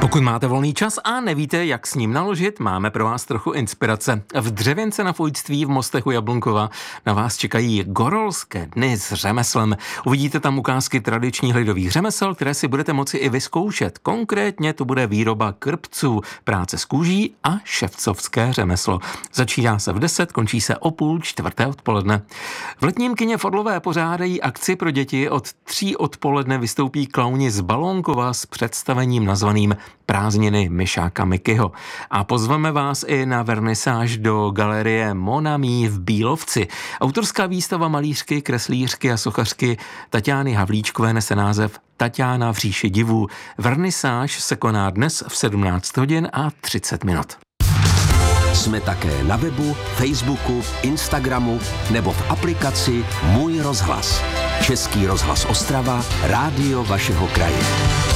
Pokud máte volný čas a nevíte, jak s ním naložit, máme pro vás trochu inspirace. V Dřevěnce na Fojtství v Mostech u Jablunkova na vás čekají gorolské dny s řemeslem. Uvidíte tam ukázky tradičních lidových řemesel, které si budete moci i vyzkoušet. Konkrétně to bude výroba krpců, práce s kůží a ševcovské řemeslo. Začíná se v 10, končí se o 3:30 odpoledne. V letním kině v Orlové pořádají akci pro děti. Od 3 odpoledne vystoupí klauni z Balónkova s představením nazvaným Prázdniny Myšáka Mikyho. A pozveme vás i na vernisáž do galerie Mon Ami v Bílovci. Autorská výstava malířky, kreslířky a sochařky Taťány Havlíčkové nese název Taťána v říši divů. Vernisáž se koná dnes v 17 hodin a 30 minut. Jsme také na webu, Facebooku, Instagramu nebo v aplikaci Můj rozhlas. Český rozhlas Ostrava, rádio vašeho kraje.